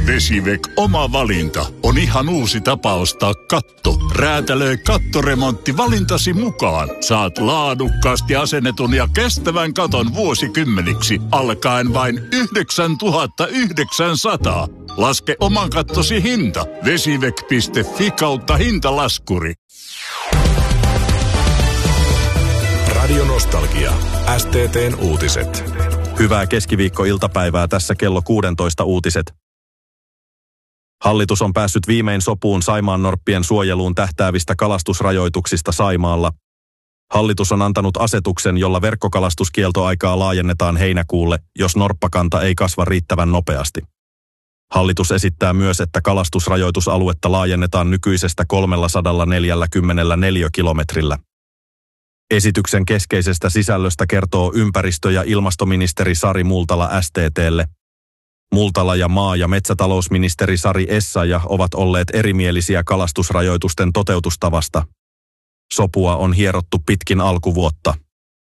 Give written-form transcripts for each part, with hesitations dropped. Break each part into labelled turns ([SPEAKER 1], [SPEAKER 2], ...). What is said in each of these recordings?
[SPEAKER 1] Vesiväk oma valinta on ihan uusi tapa ostaa katto. Räätälöi kattoremontti valintasi mukaan. Saat laadukkaasti asennetun ja kestävän katon vuosikymmeniksi alkaen vain 9 900. Laske oman kattosi hinta. Vesiväk.fi/hintalaskuri.
[SPEAKER 2] Radio Nostalgia. STT:n uutiset.
[SPEAKER 3] Hyvää keskiviikkoiltapäivää, tässä kello 16 uutiset. Hallitus on päässyt viimein sopuun saimaannorppien suojeluun tähtäävistä kalastusrajoituksista Saimaalla. Hallitus on antanut asetuksen, jolla verkkokalastuskieltoaikaa laajennetaan heinäkuulle, jos norppakanta ei kasva riittävän nopeasti. Hallitus esittää myös, että kalastusrajoitusaluetta laajennetaan nykyisestä 340 neliökilometrillä. Esityksen keskeisestä sisällöstä kertoo ympäristö- ja ilmastoministeri Sari Multala STT:lle. Multala ja maa- ja metsätalousministeri Sari Essayah ovat olleet erimielisiä kalastusrajoitusten toteutustavasta. Sopua on hierottu pitkin alkuvuotta.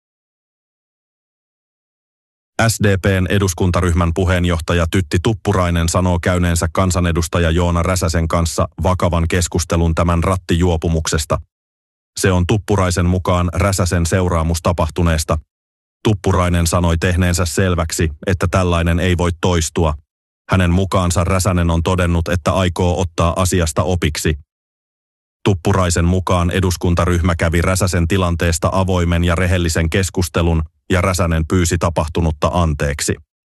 [SPEAKER 3] SDP:n eduskuntaryhmän puheenjohtaja Tytti Tuppurainen sanoo käyneensä kansanedustaja Joona Räsäsen kanssa vakavan keskustelun tämän rattijuopumuksesta. Se on Tuppuraisen mukaan Räsäsen seuraamus tapahtuneesta. Tuppurainen sanoi tehneensä selväksi, että tällainen ei voi toistua. Hänen mukaansa Räsänen on todennut, että aikoo ottaa asiasta opiksi. Tuppuraisen mukaan eduskuntaryhmä kävi Räsäsen tilanteesta avoimen ja rehellisen keskustelun, ja Räsänen pyysi tapahtunutta anteeksi.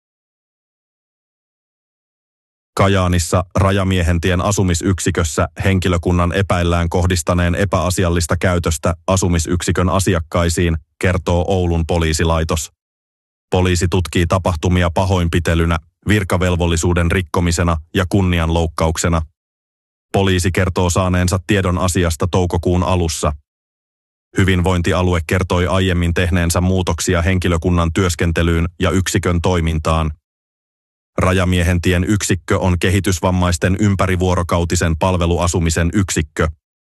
[SPEAKER 3] Kajaanissa Rajamiehentien asumisyksikössä henkilökunnan epäillään kohdistaneen epäasiallista käytöstä asumisyksikön asiakkaisiin, kertoo Oulun poliisilaitos. Poliisi tutkii tapahtumia pahoinpitelynä, virkavelvollisuuden rikkomisena ja kunnianloukkauksena. Poliisi kertoo saaneensa tiedon asiasta toukokuun alussa. Hyvinvointialue kertoi aiemmin tehneensä muutoksia henkilökunnan työskentelyyn ja yksikön toimintaan. Rajamiehentien yksikkö on kehitysvammaisten ympärivuorokautisen palveluasumisen yksikkö.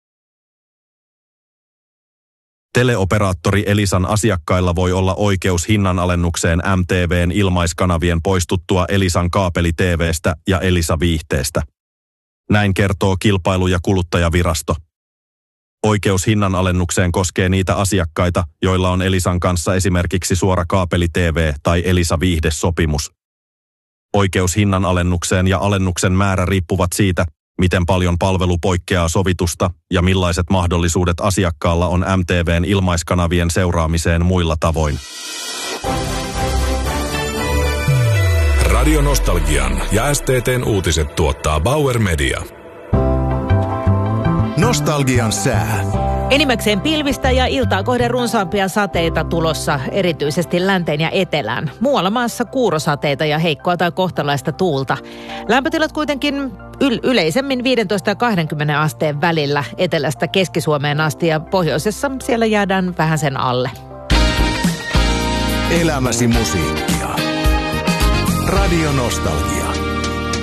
[SPEAKER 3] Teleoperaattori Elisan asiakkailla voi olla oikeus hinnanalennukseen MTV:n ilmaiskanavien poistuttua Elisan kaapeli-TV:stä ja Elisa-viihteestä. Näin kertoo Kilpailu- ja kuluttajavirasto. Oikeus hinnanalennukseen koskee niitä asiakkaita, joilla on Elisan kanssa esimerkiksi suora kaapeli-TV tai Elisa-viihdesopimus. Oikeus hinnanalennukseen ja alennuksen määrä riippuvat siitä, miten paljon palvelu poikkeaa sovitusta ja millaiset mahdollisuudet asiakkaalla on MTV:n ilmaiskanavien seuraamiseen muilla tavoin.
[SPEAKER 2] Radio Nostalgian ja STT:n uutiset tuottaa Bauer Media.
[SPEAKER 4] Nostalgian sää.
[SPEAKER 5] Enimmäkseen pilvistä ja iltaa kohden runsaampia sateita tulossa erityisesti länteen ja etelään. Muualla maassa kuurosateita ja heikkoa tai kohtalaista tuulta. Lämpötilat kuitenkin yleisemmin 15 ja 20 asteen välillä etelästä Keski-Suomeen asti ja pohjoisessa siellä jäädään vähän sen alle.
[SPEAKER 4] Elämäsi musiikkia. Radio Nostalgia.